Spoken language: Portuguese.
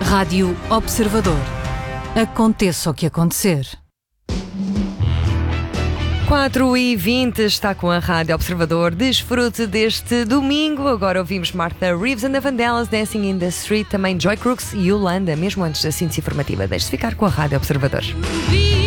Rádio Observador. Aconteça o que acontecer. 4h20 está com a Rádio Observador. Desfrute deste domingo. Agora ouvimos Martha Reeves and the Vandellas, Dancing in the Street, também Joy Crooks e Yolanda, mesmo antes da síntese informativa. Deixe-se ficar com a Rádio Observador.